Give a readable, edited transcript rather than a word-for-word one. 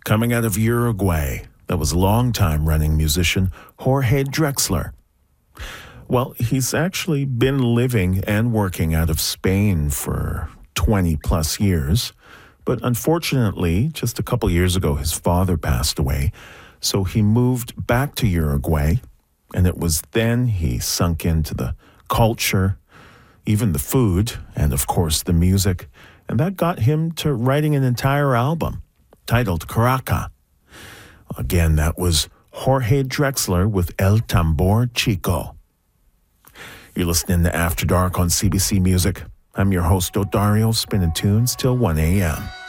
coming out of Uruguay. That was longtime running musician Jorge Drexler. Well, he's actually been living and working out of Spain for 20 plus years. But unfortunately, just a couple years ago, his father passed away. So he moved back to Uruguay. And it was then he sunk into the culture, even the food, and of course the music. And that got him to writing an entire album titled Caraca. Again, that was Jorge Drexler with El Tambor Chico. You're listening to After Dark on CBC Music. I'm your host, Odario, spinning tunes till 1 a.m.